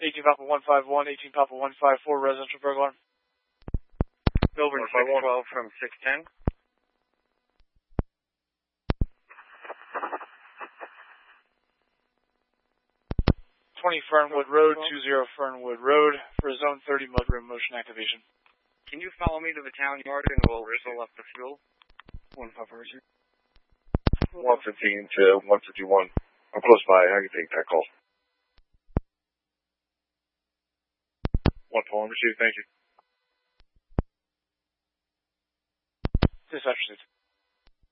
18 Papa 151, 18 Papa 154, residential burglar. Milburn 612 from 610. 20 Fernwood Road, 20 Fernwood Road, for Zone 30 mudroom motion activation. Can you follow me to the town yard and we'll fill up the fuel? 1 Papa Richard. 115 to 151. I'm close by. I can take that call. 1 Paul, received. Thank you. Dispatcher 6.